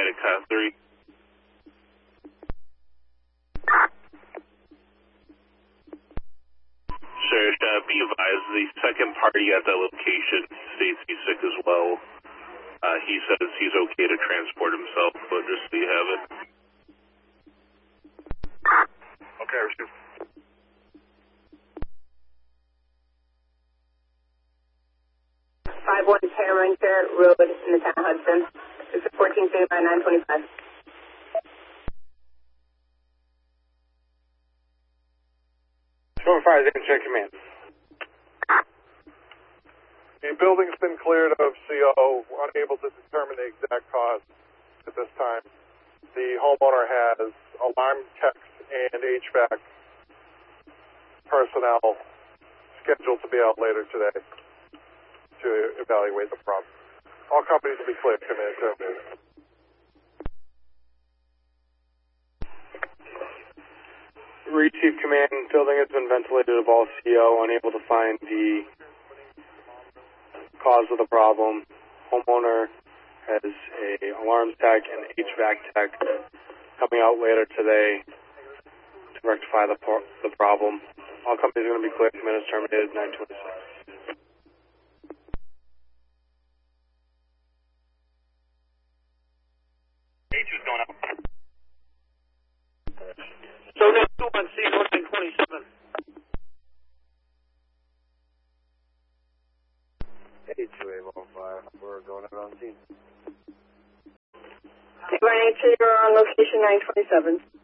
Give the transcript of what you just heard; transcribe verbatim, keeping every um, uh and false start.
United Car three. Sure, uh, be advised, the second party at that location states he's sick as well. Uh, he says he's okay to transport himself, but just so you have it. Okay, receive. five one Paramount Road in the town of Hudson. It's a fourteen saved by nine twenty-five. Seven five, Action Command. The building's been cleared of C O, unable to determine the exact cause at this time. The homeowner has alarm techs and H V A C personnel scheduled to be out later today to evaluate the problem. All companies will be cleared, committed to it. Receive command, building has been ventilated of all C O, unable to find the cause of the problem. Homeowner has a alarm tech and H V A C tech coming out later today to rectify the, por- the problem. All companies are going to be cleared, command is terminated, nine twenty-six. A two's going up. So that's two on C one and twenty-seven. A two A one five, we're going out on scene. Two one eight two, you're on location nine twenty-seven.